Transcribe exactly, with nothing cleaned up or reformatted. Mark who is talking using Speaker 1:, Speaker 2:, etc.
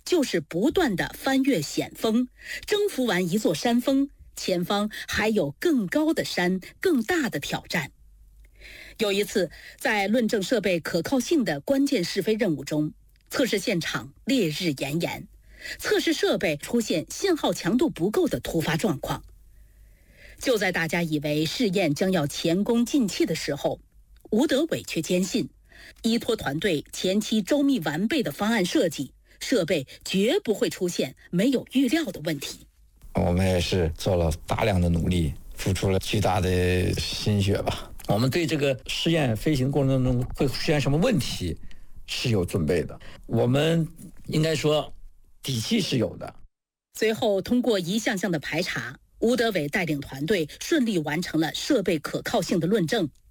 Speaker 1: 就是不断地翻越险峰，征服完一座山峰，前方还有更高的山、更大的挑战。有一次，在论证设备可靠性的关键试飞任务中，测试现场烈日炎炎，测试设备出现信号强度不够的突发状况。就在大家以为试验将要前功尽弃的时候，吴德伟却坚信，依托团队前期周密完备的方案设计，设备绝不会出现没有预料的问题。
Speaker 2: 我们也是做了大量的努力，付出了巨大的心血吧。我们对这个试验飞行过程中会出现什么问题是有准备的，我们应该说底气是有的。
Speaker 1: 随后通过一项项的排查，吴德伟带领团队顺利完成了设备可靠性的论证。